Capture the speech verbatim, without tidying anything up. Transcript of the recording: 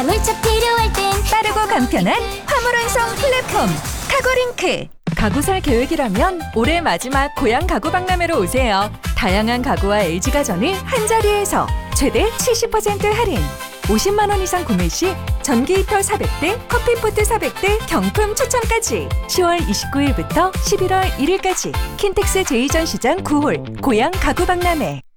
화물차 필요할 땐 빠르고 간편한 화물 운송 플랫폼 카고링크. 가구 살 계획이라면 올해 마지막 고향 가구 박람회로 오세요. 다양한 가구와 엘지가전을 한자리에서 최대 칠십 퍼센트 할인. 오십만 원 이상 구매 시 전기 히터 사백 대, 커피포트 사백 대 경품 추첨까지. 시월 이십구 일부터 십일월 일 일까지 킨텍스 제이 전시장 구 홀 고향 가구 박람회.